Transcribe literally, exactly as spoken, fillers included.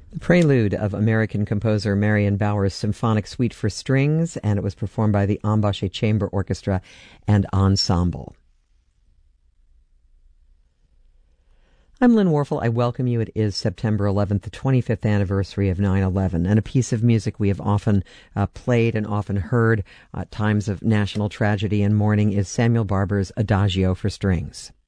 The prelude of American composer Marion Bauer's Symphonic Suite for Strings, and it was performed by the Ambashe Chamber Orchestra and Ensemble. I'm Lynn Warfel. I welcome you. It is September eleventh, the twenty-fifth anniversary of nine eleven, and a piece of music we have often uh, played and often heard at times of national tragedy and mourning is Samuel Barber's Adagio for Strings.